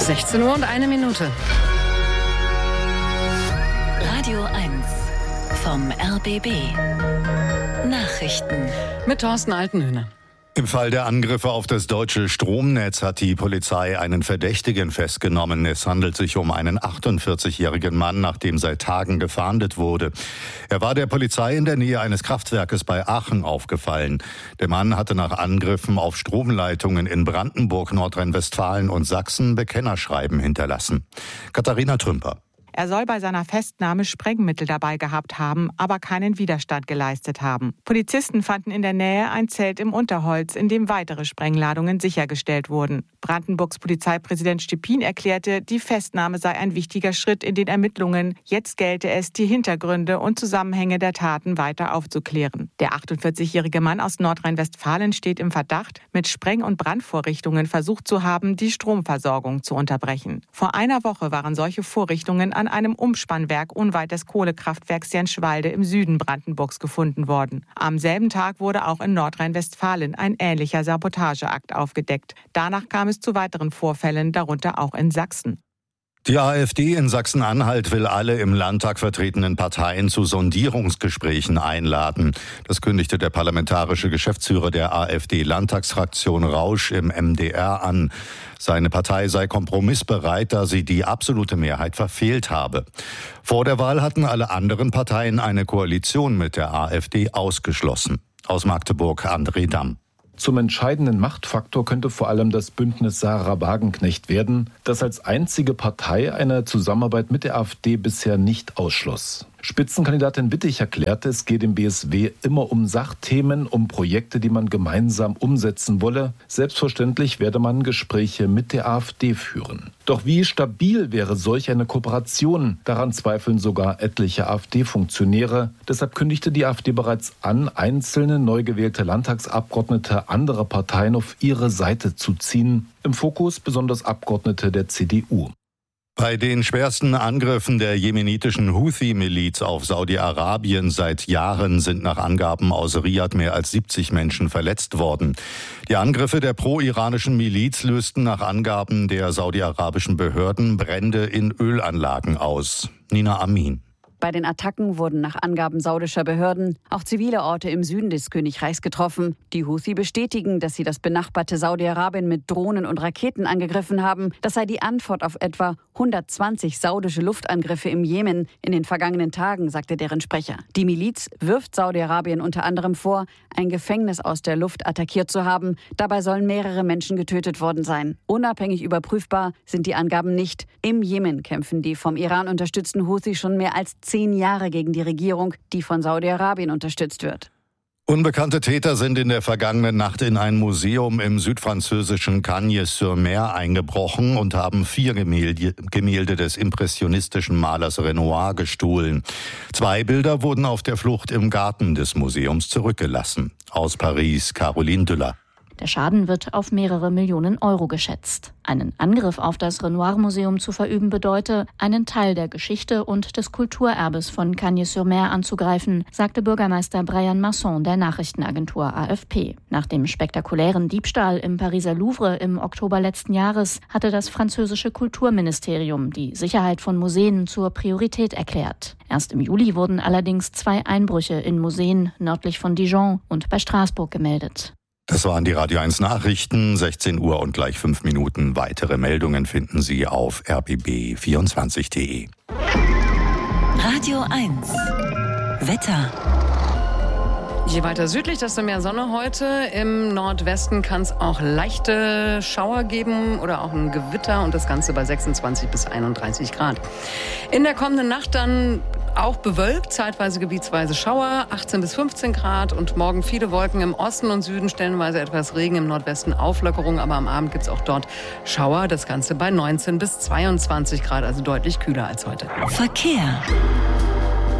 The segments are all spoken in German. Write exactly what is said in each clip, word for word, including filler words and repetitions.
sechzehn Uhr und eine Minute. Radio eins vom R B B. Nachrichten. Mit Thorsten Altenhöhner. Im Fall der Angriffe auf das deutsche Stromnetz hat die Polizei einen Verdächtigen festgenommen. Es handelt sich um einen achtundvierzigjährigen Mann, nach dem seit Tagen gefahndet wurde. Er war der Polizei in der Nähe eines Kraftwerkes bei Aachen aufgefallen. Der Mann hatte nach Angriffen auf Stromleitungen in Brandenburg, Nordrhein-Westfalen und Sachsen Bekennerschreiben hinterlassen. Katharina Trümper. Er soll bei seiner Festnahme Sprengmittel dabei gehabt haben, aber keinen Widerstand geleistet haben. Polizisten fanden in der Nähe ein Zelt im Unterholz, in dem weitere Sprengladungen sichergestellt wurden. Brandenburgs Polizeipräsident Stepin erklärte, die Festnahme sei ein wichtiger Schritt in den Ermittlungen. Jetzt gelte es, die Hintergründe und Zusammenhänge der Taten weiter aufzuklären. Der achtundvierzigjährige Mann aus Nordrhein-Westfalen steht im Verdacht, mit Spreng- und Brandvorrichtungen versucht zu haben, die Stromversorgung zu unterbrechen. Vor einer Woche waren solche Vorrichtungen an einem Umspannwerk unweit des Kohlekraftwerks Jenschwalde im Süden Brandenburgs gefunden worden. Am selben Tag wurde auch in Nordrhein-Westfalen ein ähnlicher Sabotageakt aufgedeckt. Danach kam es zu weiteren Vorfällen, darunter auch in Sachsen. Die AfD in Sachsen-Anhalt will alle im Landtag vertretenen Parteien zu Sondierungsgesprächen einladen. Das kündigte der parlamentarische Geschäftsführer der AfD-Landtagsfraktion Rausch im M D R an. Seine Partei sei kompromissbereit, da sie die absolute Mehrheit verfehlt habe. Vor der Wahl hatten alle anderen Parteien eine Koalition mit der AfD ausgeschlossen. Aus Magdeburg André Damm. Zum entscheidenden Machtfaktor könnte vor allem das Bündnis Sarah Wagenknecht werden, das als einzige Partei eine Zusammenarbeit mit der AfD bisher nicht ausschloss. Spitzenkandidatin Wittig erklärte, es geht im B S W immer um Sachthemen, um Projekte, die man gemeinsam umsetzen wolle. Selbstverständlich werde man Gespräche mit der AfD führen. Doch wie stabil wäre solch eine Kooperation? Daran zweifeln sogar etliche AfD-Funktionäre. Deshalb kündigte die AfD bereits an, einzelne neu gewählte Landtagsabgeordnete anderer Parteien auf ihre Seite zu ziehen. Im Fokus besonders Abgeordnete der C D U. Bei den schwersten Angriffen der jemenitischen Houthi-Miliz auf Saudi-Arabien seit Jahren sind nach Angaben aus Riad mehr als siebzig Menschen verletzt worden. Die Angriffe der pro-iranischen Miliz lösten nach Angaben der saudi-arabischen Behörden Brände in Ölanlagen aus. Nina Amin. Bei den Attacken wurden nach Angaben saudischer Behörden auch zivile Orte im Süden des Königreichs getroffen. Die Houthi bestätigen, dass sie das benachbarte Saudi-Arabien mit Drohnen und Raketen angegriffen haben. Das sei die Antwort auf etwa hundertzwanzig saudische Luftangriffe im Jemen in den vergangenen Tagen, sagte deren Sprecher. Die Miliz wirft Saudi-Arabien unter anderem vor, ein Gefängnis aus der Luft attackiert zu haben. Dabei sollen mehrere Menschen getötet worden sein. Unabhängig überprüfbar sind die Angaben nicht. Im Jemen kämpfen die vom Iran unterstützten Houthi schon mehr als zehn Jahre gegen die Regierung, die von Saudi-Arabien unterstützt wird. Unbekannte Täter sind in der vergangenen Nacht in ein Museum im südfranzösischen Cagnes-sur-Mer eingebrochen und haben vier Gemälde, Gemälde des impressionistischen Malers Renoir gestohlen. Zwei Bilder wurden auf der Flucht im Garten des Museums zurückgelassen. Aus Paris, Caroline Düller. Der Schaden wird auf mehrere Millionen Euro geschätzt. Einen Angriff auf das Renoir-Museum zu verüben bedeute, einen Teil der Geschichte und des Kulturerbes von Cagnes-sur-Mer anzugreifen, sagte Bürgermeister Brian Masson der Nachrichtenagentur A F P. Nach dem spektakulären Diebstahl im Pariser Louvre im Oktober letzten Jahres hatte das französische Kulturministerium die Sicherheit von Museen zur Priorität erklärt. Erst im Juli wurden allerdings zwei Einbrüche in Museen nördlich von Dijon und bei Straßburg gemeldet. Das waren die Radio eins Nachrichten, sechzehn Uhr und gleich fünf Minuten. Weitere Meldungen finden Sie auf r b b vierundzwanzig punkt d e. Radio eins Wetter. Je weiter südlich, desto mehr Sonne heute. Im Nordwesten kann es auch leichte Schauer geben oder auch ein Gewitter und das Ganze bei sechsundzwanzig bis einunddreißig Grad. In der kommenden Nacht dann auch bewölkt, zeitweise gebietsweise Schauer, achtzehn bis fünfzehn Grad und morgen viele Wolken im Osten und Süden, stellenweise etwas Regen, im Nordwesten Auflockerung, aber am Abend gibt es auch dort Schauer, das Ganze bei neunzehn bis zweiundzwanzig Grad, also deutlich kühler als heute. Verkehr.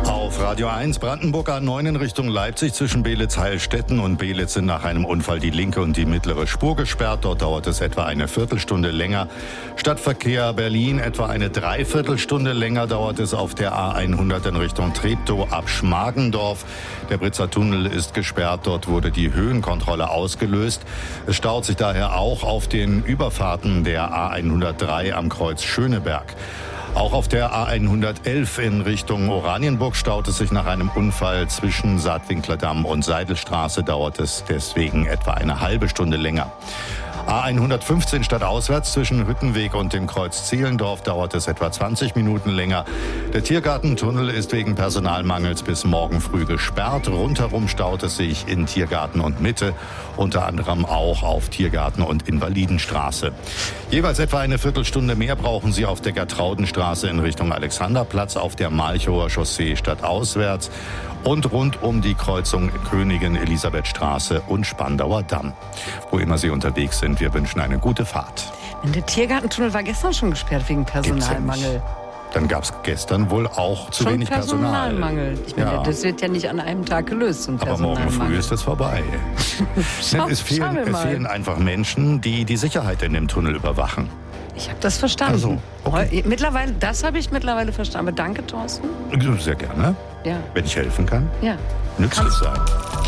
Auf Radio eins, Brandenburg A neun in Richtung Leipzig zwischen Beelitz-Heilstätten und Beelitz sind nach einem Unfall die linke und die mittlere Spur gesperrt. Dort dauert es etwa eine Viertelstunde länger. Stadtverkehr Berlin etwa eine Dreiviertelstunde länger dauert es auf der A hundert in Richtung Treptow ab Schmargendorf. Der Britzer Tunnel ist gesperrt. Dort wurde die Höhenkontrolle ausgelöst. Es staut sich daher auch auf den Überfahrten der A hundertdrei am Kreuz Schöneberg. Auch auf der A hundertelf in Richtung Oranienburg staut es sich nach einem Unfall zwischen Saatwinklerdamm und Seidelstraße, dauert es deswegen etwa eine halbe Stunde länger. A hundertfünfzehn stadtauswärts zwischen Hüttenweg und dem Kreuz Zehlendorf dauert es etwa zwanzig Minuten länger. Der Tiergartentunnel ist wegen Personalmangels bis morgen früh gesperrt. Rundherum staut es sich in Tiergarten und Mitte, unter anderem auch auf Tiergarten und Invalidenstraße. Jeweils etwa eine Viertelstunde mehr brauchen Sie auf der Gertraudenstraße in Richtung Alexanderplatz, auf der Malchower Chaussee stadtauswärts und rund um die Kreuzung Königin-Elisabeth-Straße und Spandauer Damm. Wo immer Sie unterwegs sind, wir wünschen eine gute Fahrt. Der Tiergartentunnel war gestern schon gesperrt wegen Personalmangel. Dann gab es gestern wohl auch zu schon wenig Personal. Personalmangel. Ich meine, ja. Das wird ja nicht an einem Tag gelöst. So ein Aber morgen früh ist es vorbei. Schau, es, fehlen, es fehlen einfach Menschen, die die Sicherheit in dem Tunnel überwachen. Ich habe das verstanden. Also, okay. Mittlerweile, das habe ich mittlerweile verstanden. Aber danke, Thorsten. Sehr gerne. Ja. Wenn ich helfen kann. Ja. Nützlich sein.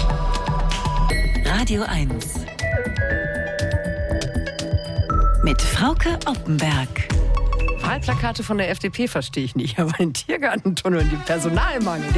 Radio eins. Mit Frauke Oppenberg. Wahlplakate von der F D P verstehe ich nicht, aber den Tiergartentunnel und den Personalmangel,